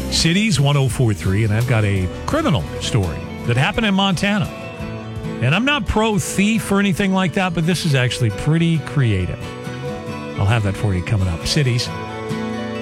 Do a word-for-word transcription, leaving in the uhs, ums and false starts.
Cities one oh four point three, and I've got a criminal story that happened in Montana. And I'm not pro-thief or anything like that, but this is actually pretty creative. I'll have that for you coming up. Cities